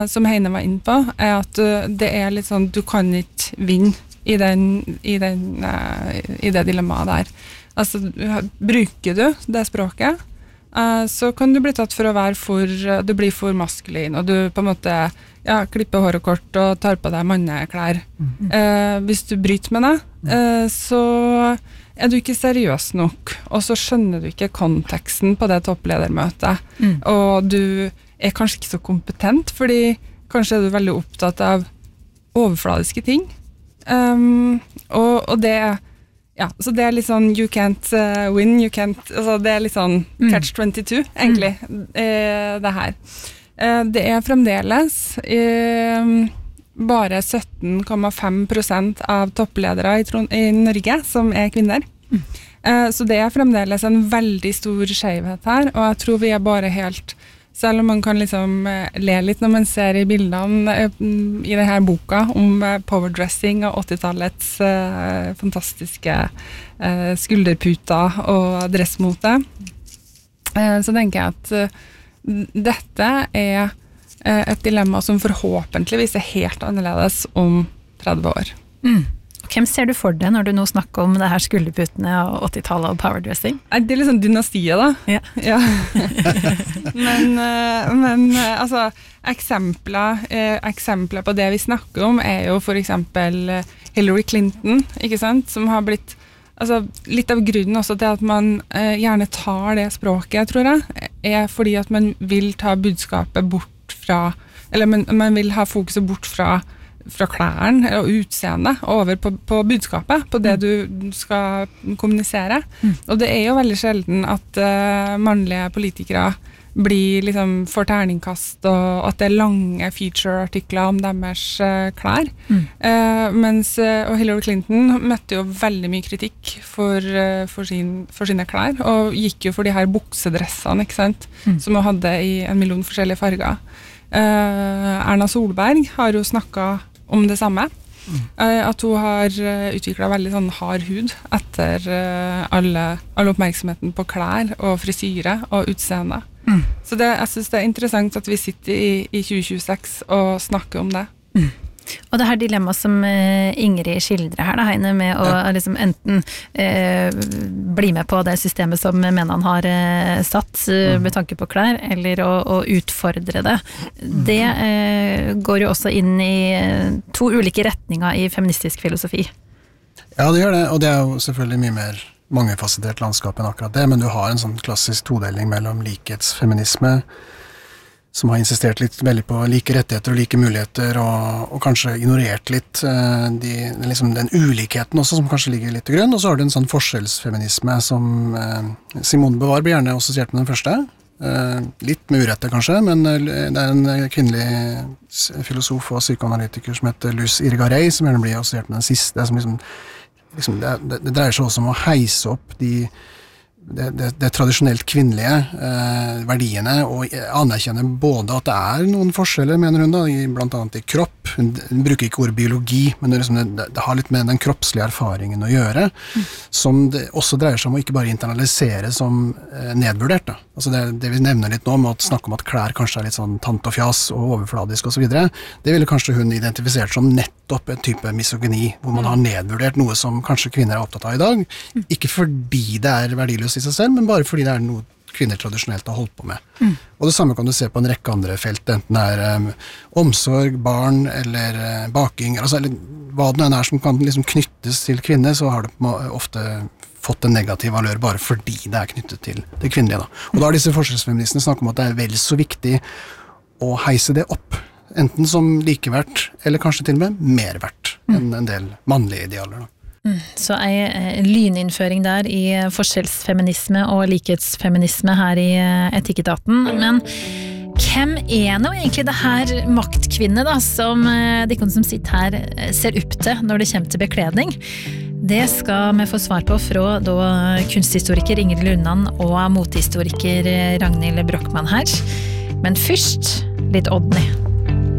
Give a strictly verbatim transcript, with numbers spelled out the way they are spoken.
som Heine var inne på, er at det er litt sånn, du kan ikke vinne i, den, i, den, i det dilemmaet der. Altså, bruker du det språket, så kan du bli tatt for å være for, du blir for maskulin, og du på en måte ja, klipper håret kort og tar på deg manneklær. Mm. Eh, hvis du bryter med det, eh, så er du ikke seriøs nok, og så skjønner du ikke konteksten på det toppledermøtet, mm. og du er kanskje ikke så kompetent, fordi kanskje er du veldig opptatt av overfladiske ting. Um, og, og det ja, så det er litt sånn you can't uh, win, you can't, altså det er litt sånn catch twenty-two, egentlig, mm. eh, det her. Eh, det er fremdeles eh, bare sytten komma fem prosent av toppledere i, Trond- i Norge som er kvinner. Mm. Eh, så det er fremdeles en veldig stor skjevhet her, og jeg tror vi er bare helt selv om man kan liksom le litt når man ser i bildene i denne boka om powerdressing og åttitallets uh, fantastiske uh, skulderputer og dressmote, uh, så tenker jeg at uh, dette er uh, et dilemma som forhåpentligvis er helt annerledes om tretti år. Mm. Hvem ser du for deg når du nå snakker om det her skulderputene og åttitallet og powerdressing? Det er litt sånn dynastiet da. Ja. ja. men, men altså, eksempler, eksempler på det vi snakker om er jo for eksempel Hillary Clinton, ikke sant? Som har blitt, altså litt av grunnen også til at man eh, gjerne tar det språket, tror jeg, er fordi at man vil ta budskapet bort fra, eller man, man vil ha fokuset bort fra fra klærne og utseende over på, på budskapet, på det du skal kommunisere. Mm. Og det er jo veldig sjelden at uh, mannlige politikere blir liksom for terningkast, og at det er lange feature-artikler om deres uh, klær. Mm. Uh, mens, uh, og Hillary Clinton møtte jo veldig mye kritikk for, uh, for, sin, for sine klær, og gikk jo for de her buksedressene, ikke sant? Mm. Som hun hadde i en million forskjellige farger. Uh, Erna Solberg har jo snakket om det samme, mm. uh, at hun har uh, utviklet veldig sånn hard hud etter uh, alle, alle oppmerksomheten på klær og frisyre og utseende. Mm. Så det, jeg synes det er interessant at vi sitter i, i tjue tjueseks og snakker om det. Mm. Og det her dilemmaet som uh, Ingrid skildrer her, da, Heine, med å ja. liksom enten uh, bli med på det systemet som mennene har uh, satt uh, med tanke på klær, eller å, å utfordre det. Det uh, går jo også inn i uh, to ulike retninger i feministisk filosofi. Ja, det gjør det, og det er jo selvfølgelig mye mer mangefasettert landskap enn akkurat det, men du har en sånn klassisk todeling mellom likhetsfeminisme, som har insistert litt veldig på like rettigheter og like muligheter, og, og kanskje ignorert litt uh, de, liksom den ulikheten også, som kanskje ligger litt til grunn. Og så har du en sånn forskjellsfeminisme som uh, Simone Beauvoir blir gjerne assosiert med den første. Uh, litt med urette kanskje, men uh, det er en kvinnelig filosof og psykoanalytiker som heter Luz Irigaray, som gjerne blir assosiert med den siste. Som liksom, liksom det, det, det dreier seg også om å heise opp de Det, det, det tradisjonelt kvinnelige eh, verdiene, og anerkjenner både at det er noen forskjeller, mener hun da, i, blant annet i kropp. Hun, hun bruker ikke ordet biologi, men det, liksom, det, det har litt med den kroppslige erfaringen å gjøre, mm. som det også dreier seg om å ikke bare internalisere som eh, nedvurdert. Da. Altså det, det vi nevner litt nå, med å snakke om at klær kanskje er litt sånn tant og fjas og overfladisk og så videre, det ville kanskje hun identifisert som nettopp en type misogyni, hvor man har nedvurdert noe som kanskje kvinner er opptatt av i dag, mm. ikke fordi det er verdiløst i seg selv, men bare fordi det er noe kvinner tradisjonelt har holdt på med. Mm. Og det samme kan du se på en rekke andre felt, enten det er um, omsorg, barn, eller uh, baking, altså, eller hva det nå er som kan liksom knyttes til kvinner, så har det ofte fått en negativ valør bare fordi det er knyttet til det kvinnelige. Da. Og da har disse forskjellsfeministene snakket om at det er vel så viktig å heise det opp, enten som likeverdt, eller kanskje til og med merverdt mm. enn en del mannlige idealer. Da. Mm, så en lyninnføring der i forskjellsfeminisme og likhetsfeminisme her i Etikketaten, men hvem er nå egentlig det her maktkvinne da, som de som sitter her ser opp til når det kommer til bekledning? Det skal vi få svar på fra da kunsthistoriker Ingrid Lundan og motehistoriker Ragnhild Brochmann her. Men først litt Odny.